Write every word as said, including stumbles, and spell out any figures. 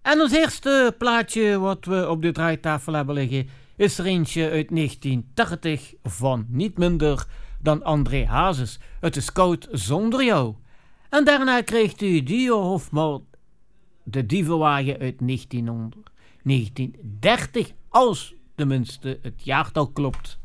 En ons eerste plaatje wat we op de draaitafel hebben liggen is er eentje uit negentien tachtig van niet minder dan André Hazes. Het is Koud zonder jou. En daarna kreeg u Dio Hofman de Dievenwagen uit negentien dertig, als tenminste het jaartal klopt.